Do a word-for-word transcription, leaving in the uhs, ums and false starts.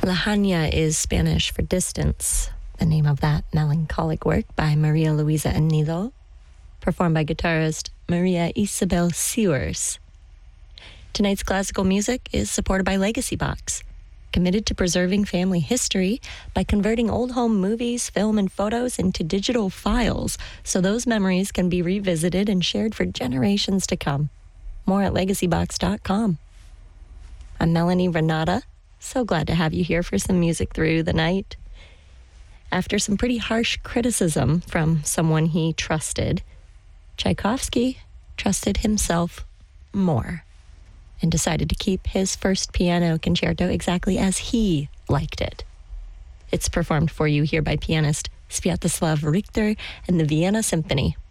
Lejanía is Spanish for distance, the name of that melancholic work by Maria Luisa Anido, performed by guitarist Maria Isabel Sewers. Tonight's classical music is supported by Legacy Box, committed to preserving family history by converting old home movies, film, and photos into digital files so those memories can be revisited and shared for generations to come. More at legacy box dot com. I'm Melanie Renata. So glad to have you here for some music through the night. After some pretty harsh criticism from someone he trusted, Tchaikovsky trusted himself more and decided to keep his first piano concerto exactly as he liked it. It's performed for you here by pianist Sviatoslav Richter and the Vienna Symphony.